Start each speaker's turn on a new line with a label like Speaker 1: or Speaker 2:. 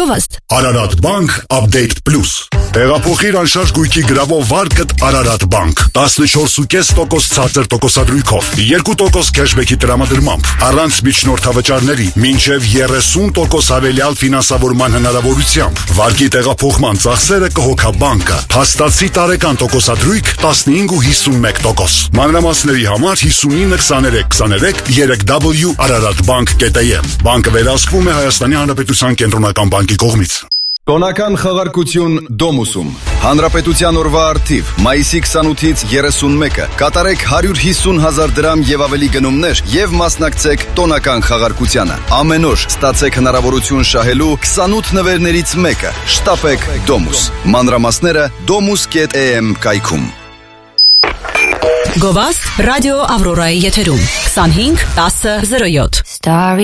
Speaker 1: Գովաստ։
Speaker 2: Ararat Bank Update Plus։ Տեղափոխիր անշարժ գույքի գրավող վարկդ Ararat Bank 14.5% ցածր տոկոսադրույքով, 2% քեշբեքի տրամադրմամբ, առանց միջնորդավճարների, մինչև 30% հավելյալ ֆինանսավորման հնարավորությամբ։ Վարկի տեղափոխման ծախսերը կհոգա բանկը։ Փաստացի տարեկան տոկոսադրույք 15.51%։ Մանրամասների համար 592323 3W araratbank.am։ Բանկը վերահսկվում է Հայաստանի Հանրապետության կենտրոնական բանկի կողմից։
Speaker 3: Տոնական խաղարկություն Դոմուսում։ Հանրապետության օրվա արդիվ մայիսի 28-ից 31-ը կատարեք 150,000 դրամ եւ ավելի գնումներ եւ մասնակցեք տոնական խաղարկությանը։ Ամեն օր ստացեք հնարավորություն շահելու 28 նվերներից մեկը։ Շտապեք Դոմուս։ Մանրամասները domus.am կայքում։
Speaker 1: Գովաստ ռադիո Ավրորայի եթերում 25 10 07